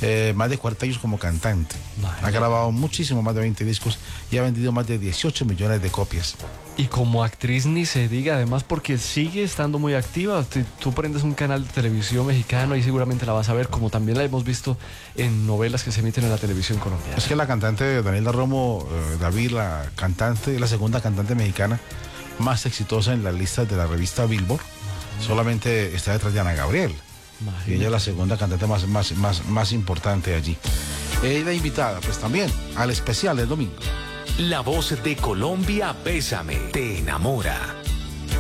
más de 40 años como cantante. Imagínate. Ha grabado muchísimo, más de 20 discos y ha vendido más de 18 millones de copias. Y como actriz ni se diga, además porque sigue estando muy activa. Tú prendes un canal de televisión mexicano y seguramente la vas a ver, como también la hemos visto en novelas que se emiten en la televisión colombiana. Es que la cantante Daniela Romo, David, la cantante, la segunda cantante mexicana más exitosa en las listas de la revista Billboard. Solamente está detrás de Ana Gabriel. Y ella es la segunda cantante más importante allí. Ella invitada, pues también, al especial del domingo. La voz de Colombia, Bésame, te enamora.